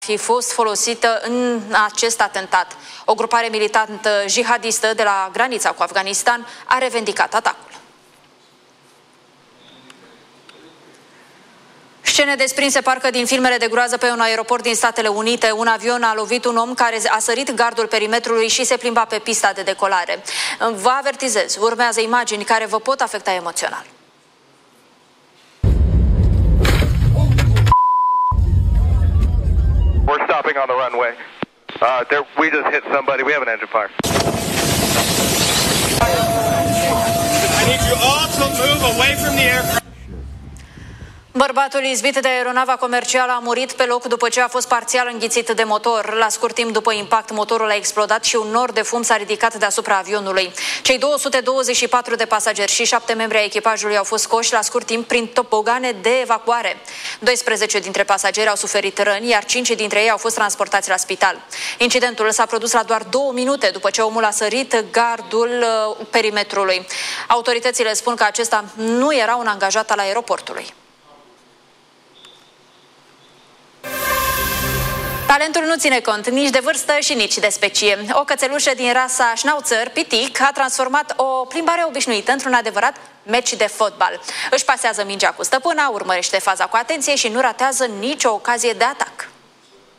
fi fost folosită în acest atentat. O grupare militantă jihadistă de la granița cu Afganistan a revendicat atacul. Scene desprinse parcă din filmele de groază pe un aeroport din Statele Unite. Un avion a lovit un om care a sărit gardul perimetrului și se plimba pe pista de decolare. Vă avertizez, urmează imagini care vă pot afecta emoțional. We're stopping on the runway. We just hit somebody. We have an engine fire. I need you all to move away from the aircraft. Bărbatul izbit de aeronava comercială a murit pe loc după ce a fost parțial înghițit de motor. La scurt timp după impact, motorul a explodat și un nor de fum s-a ridicat deasupra avionului. Cei 224 de pasageri și 7 membri ai echipajului au fost scoși la scurt timp prin tobogane de evacuare. 12 dintre pasageri au suferit răni, iar 5 dintre ei au fost transportați la spital. Incidentul s-a produs la doar 2 minute după ce omul a sărit gardul perimetrului. Autoritățile spun că acesta nu era un angajat al aeroportului. Talentul nu ține cont nici de vârstă și nici de specie. O cățelușă din rasa Schnauzer, Pitic, a transformat o plimbare obișnuită într-un adevărat meci de fotbal. Își pasează mingea cu stăpâna, urmărește faza cu atenție și nu ratează nicio ocazie de atac.